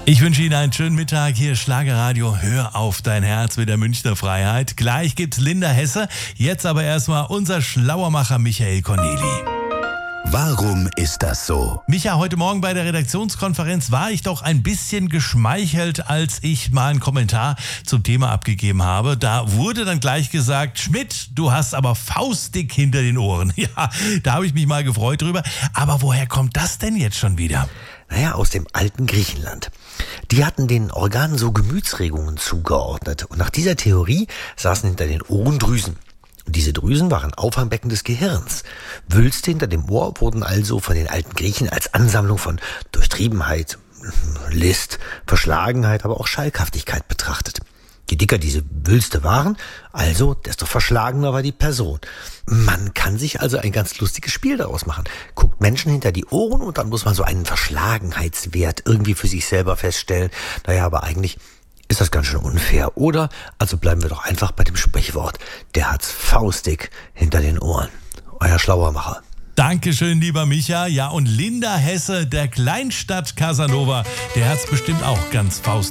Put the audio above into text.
Ich wünsche Ihnen einen schönen Mittag. Hier Schlagerradio. Hör auf dein Herz mit der Münchner Freiheit. Gleich gibt's Linda Hesse. Jetzt aber erstmal unser Schlauermacher Michael Corneli. Warum ist das so? Micha, heute Morgen bei der Redaktionskonferenz war ich doch ein bisschen geschmeichelt, als ich mal einen Kommentar zum Thema abgegeben habe. Da wurde dann gleich gesagt, Schmidt, du hast aber faustdick hinter den Ohren. Ja, da habe ich mich mal gefreut drüber. Aber woher kommt das denn jetzt schon wieder? Naja, aus dem alten Griechenland. Die hatten den Organen so Gemütsregungen zugeordnet. Und nach dieser Theorie saßen hinter den Ohren Drüsen. Und diese Drüsen waren Auffangbecken des Gehirns. Wülste hinter dem Ohr wurden also von den alten Griechen als Ansammlung von Durchtriebenheit, List, Verschlagenheit, aber auch Schalkhaftigkeit betrachtet. Je dicker diese Wülste waren, also desto verschlagener war die Person. Man kann sich also ein ganz lustiges Spiel daraus machen. Guckt Menschen hinter die Ohren und dann muss man so einen Verschlagenheitswert irgendwie für sich selber feststellen. Naja, aber eigentlich ist das ganz schön unfair, oder? Also bleiben wir doch einfach bei dem Sprichwort, der hat's faustdick hinter den Ohren. Euer Schlauermacher. Dankeschön, lieber Micha. Ja, und Linda Hesse, der Kleinstadt Casanova, der hat's bestimmt auch ganz faustdick